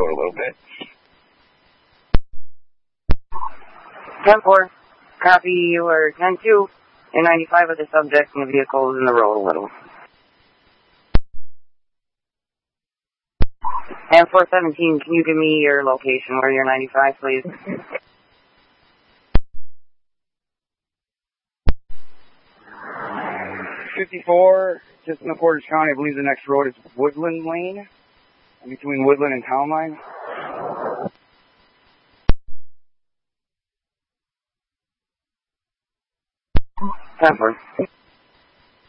road a little bit. 10-4. Copy, you are 10-2 and 95 of the subject and the vehicle is in the road a little. And 417, can you give me your location where you're 95, please? .54, just in the Portage County. I believe the next road is Woodland Lane, between Woodland and Town Line. Temper.